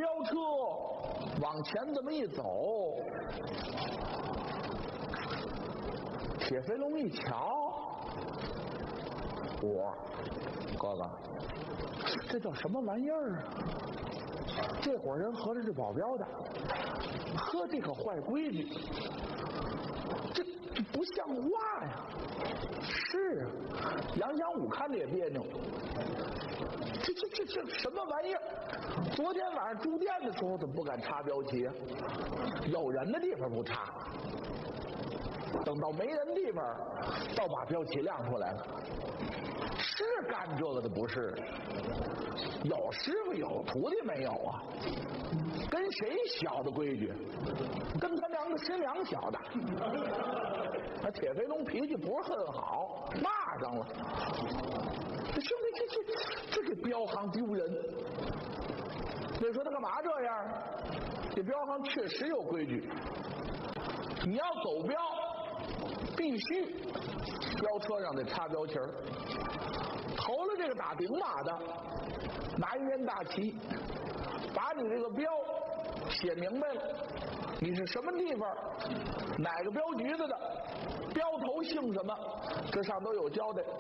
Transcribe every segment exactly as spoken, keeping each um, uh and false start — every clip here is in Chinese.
飙车往前这么一走，铁飞龙一瞧，我哥哥，这叫什么玩意儿啊？这伙人合着是保镖的，呵，这可坏规矩，这这不像话呀！是啊，杨祥武看着也别扭，这这这这什么玩意儿？昨天晚上住店的时候怎么不敢插标旗啊？有人的地方不插，等到没人地方，倒把标旗亮出来了。是干这个的不是？有师傅有徒弟没有啊？跟谁学的规矩？跟他娘的师娘学的。那铁飞龙脾气不是很好，骂上了。兄弟，这这这给镖行丢人。你说他干嘛这样？这镖行确实有规矩，你要走镖，必须镖车上得插标旗儿。投了这个打顶马的，拿一面大旗，把你这个标写明白了，你是什么地方，哪个镖局子的，镖头姓什么，这上都有交代。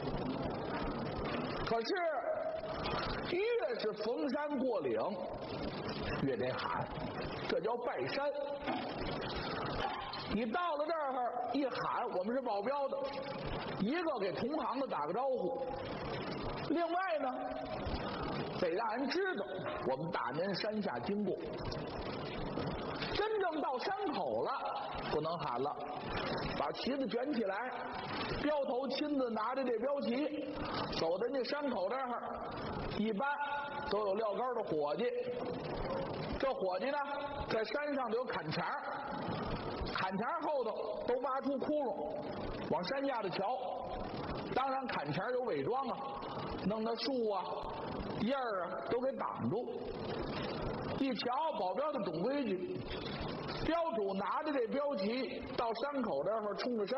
可是越是逢山过岭，越得喊，这叫拜山。你到了这儿一喊，我们是保镖的，一个给同行的打个招呼，另外呢，得让人知道我们大年山下经过。真正到山口了，不能喊了，把旗子卷起来，镖头亲自拿着这标旗，走到那山口这儿，一般都有撂杆的伙计。这伙计呢，在山上就有砍茬，砍茬后头都挖出窟窿，往山下的瞧。当然砍茬有伪装啊，弄那树啊、叶儿啊都给挡住。一瞧保镖的懂规矩，镖主拿着这标旗到山口这儿冲着山，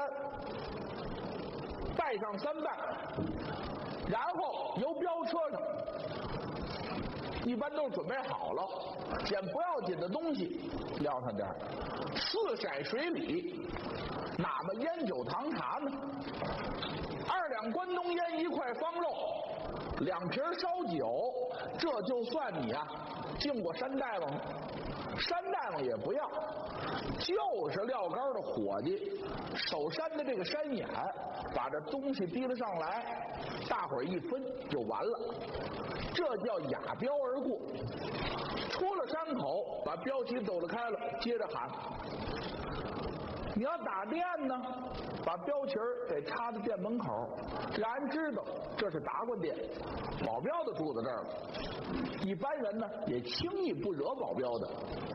拜上三拜，然后由镖车上，一般都准备好了，捡不要紧的东西撂上点儿，四骰水里，哪么烟酒糖茶呢？二两关东烟，一块方肉，两瓶烧酒，这就算你啊敬过山大王。山大王也不要，就是撂杆的伙计守山的这个山眼，把这东西提了上来，大伙儿一分就完了，这叫雅镖而过。出了山口，把标旗走了开了，接着喊。你要打店呢，把标旗得插在店门口，让人知道这是达官店，保镖的住在这儿了。一般人呢也轻易不惹保镖的。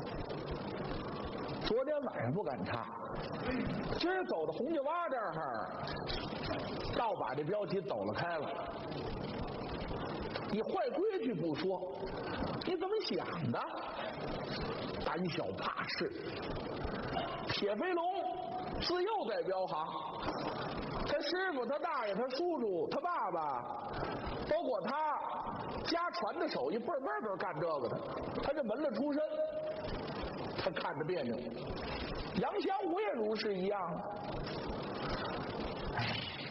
昨天晚上不敢插，今儿走到红家洼这儿，倒把这标旗走了开了。你坏规矩不说，你怎么想的？胆小怕事。铁飞龙自幼在镖行，他师傅、他大爷、他叔叔、他爸爸，包括他家传的手艺，辈辈都是干这个的。他这门子出身，他看着别扭。杨祥武也如是一样。哎，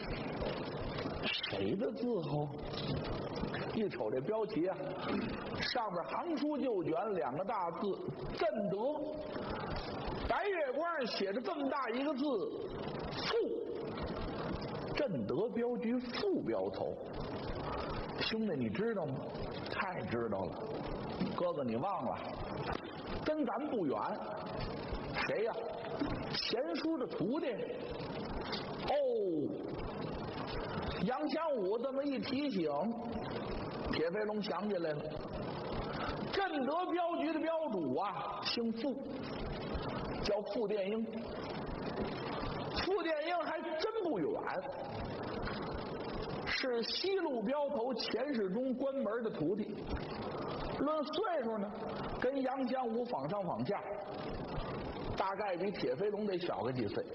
谁的字号？一瞅这标旗啊，上面行书就卷两个大字“正德”。白月光上写着这么大一个字“副”，正德镖局副镖头。兄弟，你知道吗？太知道了。哥哥，你忘了，跟咱不远。谁呀？钱叔的徒弟。哦，杨祥武这么一提醒，铁飞龙想起来了。正德镖局的镖主啊，姓傅，叫傅殿英。傅殿英还真不远，是西路镖头钱世忠关门的徒弟。论岁数呢，跟杨祥武仿上仿下，大概比铁飞龙得小个几岁。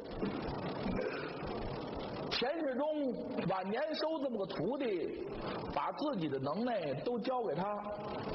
钱世忠晚年收这么个徒弟，把自己的能耐都交给他，